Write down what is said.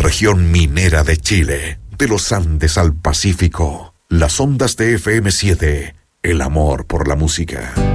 región minera de Chile, de los Andes al Pacífico, las ondas de FM7, el amor por la música.